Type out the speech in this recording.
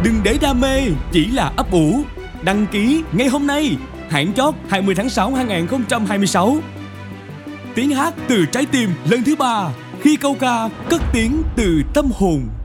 Đừng để đam mê chỉ là ấp ủ. Đăng ký ngay hôm nay. Hạn chót 20 tháng 6 2026. Tiếng hát từ trái tim lần thứ 3, khi câu ca cất tiếng từ tâm hồn.